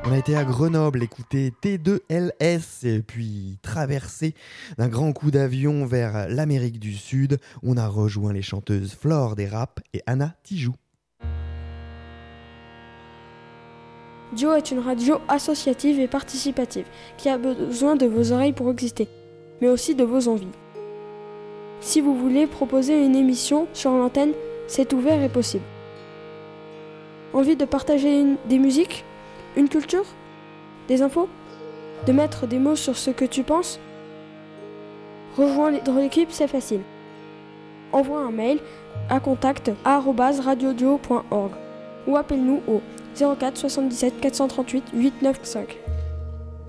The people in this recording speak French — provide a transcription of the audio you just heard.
On a été à Grenoble écouter T2LS et puis traversé d'un grand coup d'avion vers l'Amérique du Sud. On a rejoint les chanteuses Flore des Rap et Anna Tijoux. Dio est une radio associative et participative qui a besoin de vos oreilles pour exister, mais aussi de vos envies. Si vous voulez proposer une émission sur l'antenne, c'est ouvert et possible. Envie de partager des musiques ? Une culture ? Des infos ? De mettre des mots sur ce que tu penses ? Rejoindre l'équipe, c'est facile. Envoie un mail à contact@radiodio.org ou appelle-nous au 04 77 438 895.